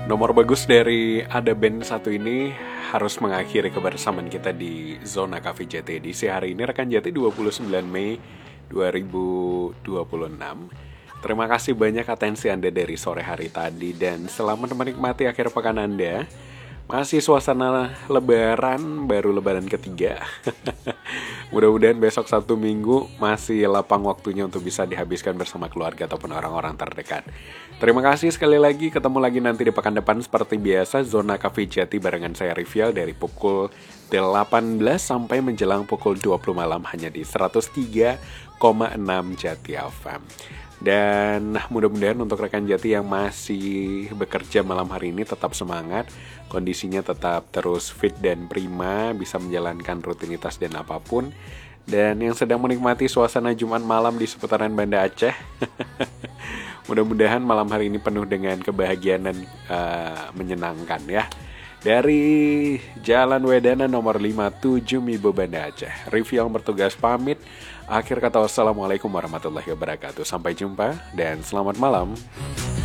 Nomor bagus dari ada band satu ini harus mengakhiri kebersamaan kita di Zona Cafe Jati edisi hari ini rekan Jati 29 Mei 2026. Terima kasih banyak atensi Anda dari sore hari tadi dan selamat menikmati akhir pekan Anda. Masih suasana lebaran, baru lebaran ketiga. Mudah-mudahan besok Sabtu Minggu masih lapang waktunya untuk bisa dihabiskan bersama keluarga ataupun orang-orang terdekat. Terima kasih sekali lagi, ketemu lagi nanti di pekan depan seperti biasa. Zona Cafe Jati barengan saya Rivial dari pukul 18 sampai menjelang pukul 20 malam hanya di 103,6 Jati FM. Dan mudah-mudahan untuk rekan Jati yang masih bekerja malam hari ini tetap semangat, kondisinya tetap terus fit dan prima, bisa menjalankan rutinitas dan apapun. Dan yang sedang menikmati suasana Jumat malam di seputaran Banda Aceh, mudah-mudahan malam hari ini penuh dengan kebahagiaan dan menyenangkan ya. Dari Jalan Wedana nomor 57 Mibo Banda Aceh, Rivial bertugas pamit. Akhir kata wassalamualaikum warahmatullahi wabarakatuh. Sampai jumpa dan selamat malam.